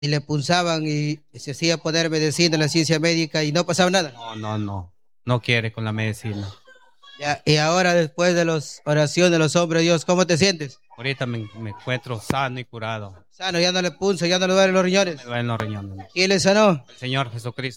y le punzaban y se hacía poner medicina en la ciencia médica y no pasaba nada. No, no, no. No quiere con la medicina. Ya, y ahora después de las oraciones de los hombres de Dios, ¿cómo te sientes? Ahorita me encuentro sano y curado. Sano, ya no le punza, ya no le duelen los No me riñones. duelen los riñones. No. ¿Quién le sanó? El Señor Jesucristo.